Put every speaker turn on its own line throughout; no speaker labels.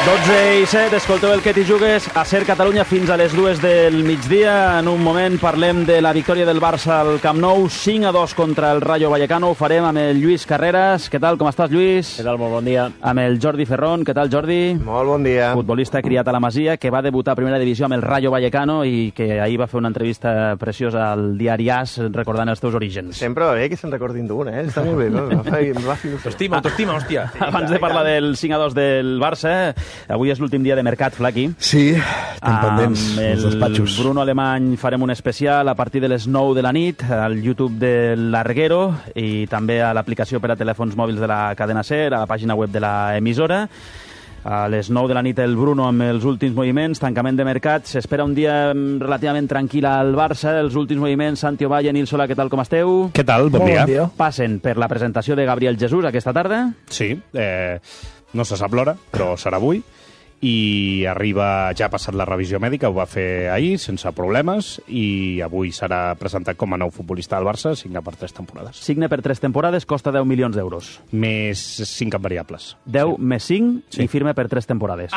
12:07, escolteu el que t'hi jugues a Ser Catalunya fins a les 2 del migdia. En un moment parlem de la victòria del Barça al Camp Nou, 5-2 contra el Rayo Vallecano. Ho farem amb el Lluís Carreras. Què tal, com estàs, Lluís?
Què tal, molt bon dia.
Amb el Jordi Ferrón. Què tal, Jordi?
Molt bon dia.
Futbolista criat a la Masia, que va debutar a Primera Divisió amb el Rayo Vallecano i que ahir va fer una entrevista preciosa al diari AS recordant els teus orígens.
Sempre va bé que se'n recordin d'un, Està molt bé.
Autoestima, hòstia.
Abans de parlar del 5-2 del Barça, avui és l'últim dia de mercat, Flaqui.
Sí, estem pendents els despatxos.
Bruno Alemany farem un especial a partir de les 9 de la nit al YouTube de l'Arguero i també a l'aplicació per a telèfons mòbils de la cadena SER, a la pàgina web de l'emissora. A les 9 de la nit el Bruno amb els últims moviments, tancament de mercat. S'espera un dia relativament tranquil al Barça. Els últims moviments, Santi Ovalle, Nil Solà, què tal, com esteu?
Què tal? Bon dia.
Passen per la presentació de Gabriel Jesús aquesta tarda.
Sí, no se sap l'hora, però serà avui. I arriba, ja ha passat la revisió mèdica, ho va fer ahir, sense problemes, i avui serà presentat com a nou futbolista del Barça, signa per 3 temporades.
Signa per 3 temporades, costa 10 milions d'euros.
Més 5 en variables.
10 més 5 i firma per 3 temporades.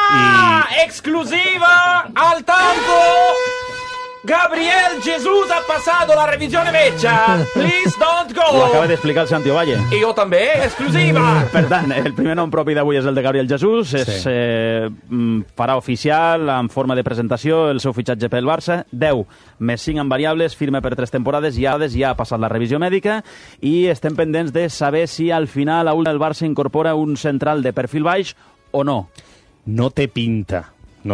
Exclusiva al tanto! Gabriel Jesús ha passato la revisione metja. Please don't
Ho
go.
acaba d'explicar el Santi Ovalle.
I jo també, exclusiva.
Per tant, el primer nom propi d'avui és el de Gabriel Jesús. Farà oficial, en forma de presentació, el seu fitxatge pel Barça. 10 més 5 en variables, firma per 3 temporades, ja ha passat la revisió mèdica i estem pendents de saber si al final el Barça incorpora un central de perfil baix o no.
No té pinta.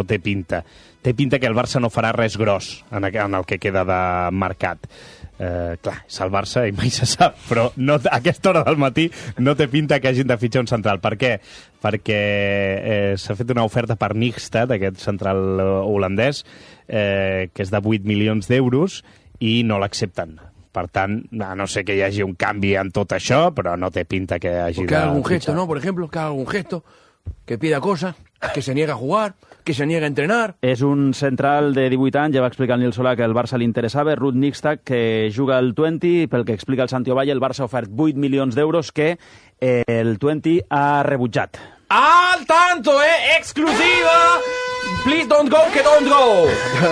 Té pinta que el Barça no farà res gros en el que queda de mercat. Clar, és el Barça i mai se sap, però a aquesta hora del matí no té pinta que hagin de fitxar un central. Per què? Perquè s'ha fet una oferta per Nijstad, aquest central holandès, que és de 8 milions d'euros, i no l'accepten. Per tant, a no sé que hi hagi un canvi en tot això, però no té pinta que hagi de...
Que haga algún gesto, ¿no? Por ejemplo, que haga algún gesto, que pida cosas, que se niega a jugar, que se niega a entrenar.
És un central de 18 anys, ja va explicar el Nil Solà que el Barça li interessava, Ruud Nijstad, que juga al Twente, pel que explica el Santi Ovalle, el Barça ha ofert 8 milions d'euros que el Twente ha rebutjat.
Al tanto, exclusiva. Please don't go, que don't go.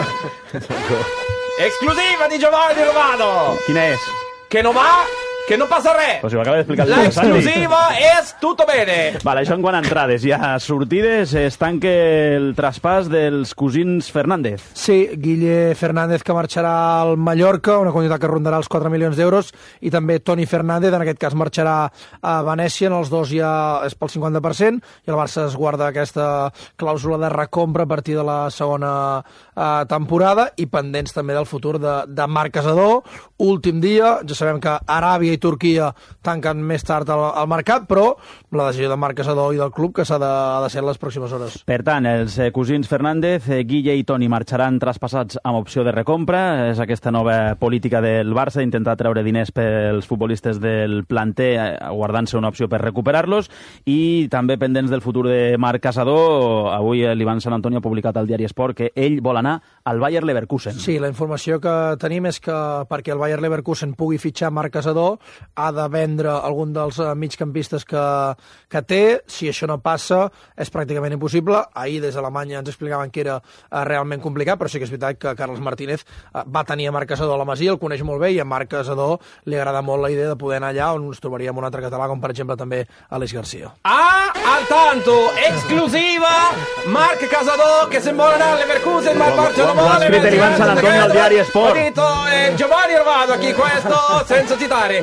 Exclusiva di Giovanni Romano.
Quina és?
Que no va, que no passa res.
Pues ho acaba d'explicar
La
el Santi.
exclusiva és tutto bene.
Vale, això en quant a entrades. I a sortides es tanca el traspàs dels cosins Fernández.
Sí, Guille Fernández, que marxarà al Mallorca, una quantitat que rondarà els 4 milions d'euros, i també Toni Fernández, en aquest cas marxarà a Venècia, en els dos ja és pel 50%, i el Barça es guarda aquesta clàusula de recompra a partir de la segona temporada, i pendents també del futur de Marc Casador. Últim dia, ja sabem que Aràbia i Turquia tanquen més tard al mercat, però la decisió de Marc Casador i del club que ha de ser en les pròximes hores.
Per tant, els cosins Fernández, Guille i Toni marxaran traspassats amb opció de recompra. És aquesta nova política del Barça, intentar treure diners pels futbolistes del planter, guardant-se una opció per recuperar-los, i també pendents del futur de Marc Casador. Avui l'Ivan Sant Antonio ha publicat al diari Esport que ell vol anar al Bayer Leverkusen.
Sí, la informació que tenim és que perquè el Bayer Leverkusen pugui fitxar Marc Casador ha de vendre algun dels migcampistes que té. Si això no passa, és pràcticament impossible. Ahir des d'Alemanya ens explicaven que era realment complicat, però sí que és veritat que Carles Martínez va tenir a Marc Casador a la Masia, el coneix molt bé, i a Marc Casador li agrada molt la idea de poder anar allà on ens trobaríem un altre català, com per exemple també Aleix Garcia.
Al tanto, exclusiva, Marc Casador che se vuole andare al Leverkusen ma il Barça non vuole.
Lo ha scritto Ivan San Antonio al diario Sport.
Ho detto Giovanni Romano qui questo senza citare.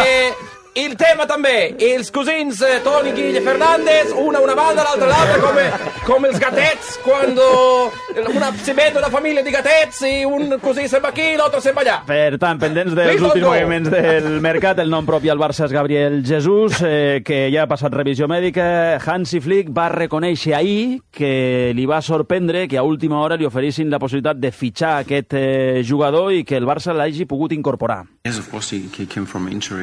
Il tema també, els cosins Toni Guille Fernández, una banda, l'altra, come els gatets, quando si vede una família di gatets i un così se'n va aquí, l'altre se'n va allà.
Per tant, pendents dels últims moviments del mercat, el nom propi al Barça és Gabriel Jesús, que ja ha passat revisió mèdica. Hansi Flick va reconèixer ahir que li va sorprendre que a última hora li oferissin la possibilitat de fitxar aquest jugador i que el Barça l'hagi pogut incorporar.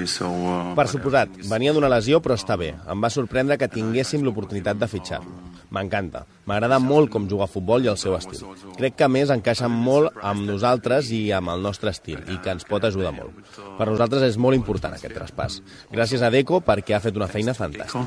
Per suposat, venia d'una lesió però està bé. Em va sorprendre que tinguéssim l'oportunitat de fitxar-lo. M'encanta. M'agrada molt com juga a futbol i el seu estil. Crec que, a més, encaixa molt amb nosaltres i amb el nostre estil, i que ens pot ajudar molt. Per nosaltres és molt important aquest traspàs. Gràcies a Deco perquè ha fet una feina fantàstica.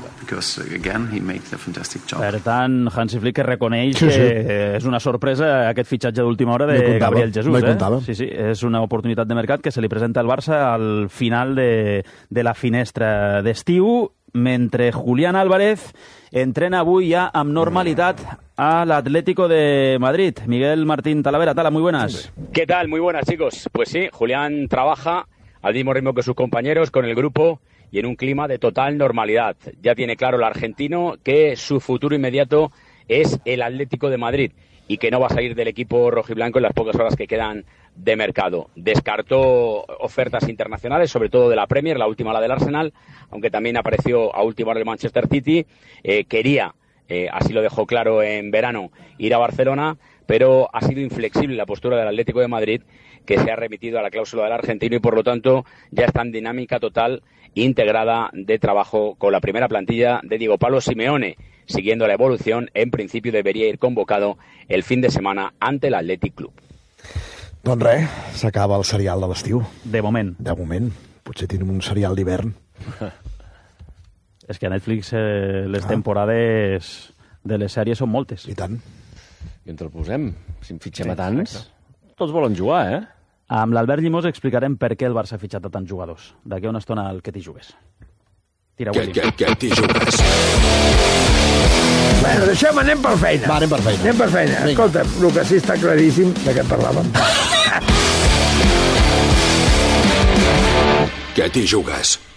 Per tant, Hansi Flick reconeix que és una sorpresa aquest fitxatge d'última hora de Gabriel Jesús. Sí, és una oportunitat de mercat que se li presenta al Barça al final de la finestra d'estiu, mentre Julián Álvarez entrena avui ja amb normalitat a l'Atlético de Madrid. Miguel Martín Talavera, Tala, muy buenas.
¿Qué tal? Muy buenas, chicos. Pues sí, Julián trabaja al mismo ritmo que sus compañeros, con el grupo y en un clima de total normalidad. Ya tiene claro el argentino que su futuro inmediato es el Atlético de Madrid y que no va a salir del equipo rojiblanco en las pocas horas que quedan de mercado. Descartó ofertas internacionales, sobre todo de la Premier, la última la del Arsenal, aunque también apareció a última hora el Manchester City. Quería, así lo dejó claro en verano, ir a Barcelona, pero ha sido inflexible la postura del Atlético de Madrid, que se ha remitido a la cláusula del argentino y por lo tanto ya está en dinámica total integrada de trabajo con la primera plantilla de Diego Pablo Simeone. Siguiendo la evolución, en principio debería ir convocado el fin de semana ante el Athletic Club.
Doncs res, s'acaba el serial de l'estiu.
De moment.
De moment. Potser tenim un serial d'hivern.
És que a Netflix les temporades de les sèries són moltes.
I tant.
I ens el posem. Si en fitxem a tants, tots volen jugar, eh?
Amb l'Albert Llimós explicarem per què el Barça ha fitxat a tants jugadors. D'aquí a una estona el que t'hi jugues. Tira, Willy.
Que t'hi jugues. Bueno, deixem, anem per feina.
Va, anem per feina.
Anem per feina. Escolta, el que sí està claríssim de què parlàvem.
Que t'hi jugues.